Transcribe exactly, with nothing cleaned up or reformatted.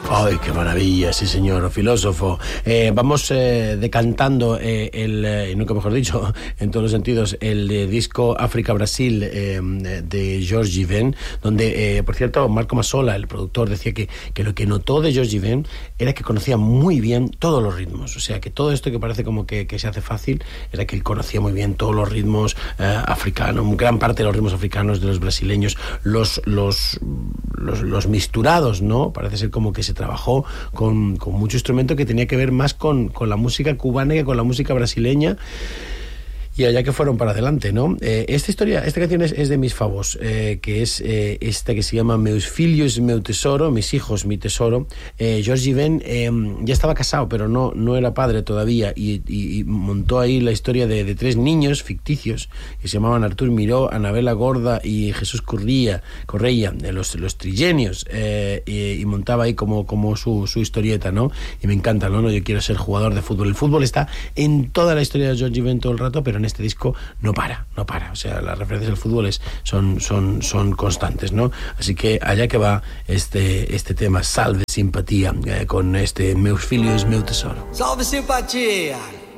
Ay, qué maravilla, sí señor, filósofo. Eh, vamos eh, decantando eh, el, eh, nunca mejor dicho, en todos los sentidos, el eh, disco África Brasil eh, de Jorge Ben, donde, eh, por cierto, Marco Massola, el productor, decía que, que lo que notó de Jorge Ben era que conocía muy bien todos los ritmos. O sea, que todo esto que parece como que, que se hace fácil, era que él conocía muy bien todos los ritmos eh, africanos, gran parte de los ritmos africanos de los brasileños, los, los, los, los misturados, ¿no? Parece ser como que se trabajó con, con mucho instrumento que tenía que ver más con, con la música cubana que con la música brasileña. Y allá que fueron para adelante, ¿no? Eh, esta historia, esta canción es, es de mis favos, eh, que es eh, esta que se llama Meus filhos, meu tesoro, mis hijos, mi tesoro. Eh, Jorge Ben eh, ya estaba casado, pero no, no era padre todavía, y, y, y montó ahí la historia de, de tres niños ficticios que se llamaban Artur Miró, Anabela Gorda y Jesús Correia, Correia los, los trigenios, eh, y, y montaba ahí como, como su, su historieta, ¿no? Y me encanta, ¿no? Yo quiero ser jugador de fútbol. El fútbol está en toda la historia de Jorge Ben todo el rato, pero en este disco no para, no para. O sea, las referencias al fútbol es, son, son, son constantes, ¿no? Así que allá que va este, este tema, Salve Simpatía, eh, con este Meus filhos, meu tesoro. Salve Simpatia!